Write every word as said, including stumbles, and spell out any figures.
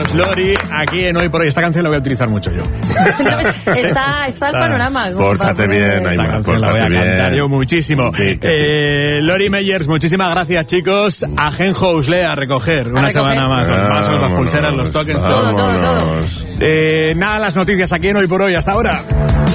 Lori, aquí en Hoy por Hoy. Esta canción la voy a utilizar mucho yo. está, está el panorama. Pórtate bien, Aymar, la voy a bien. cantar yo muchísimo. Sí, eh, sí. Lori Meyers, muchísimas gracias, chicos. A Genhouse le a recoger una recoger. semana más. Los vasos, las pulseras, los tokens, todo. Todo, todo, todo. Eh, nada, las noticias aquí en Hoy por Hoy. Hasta ahora.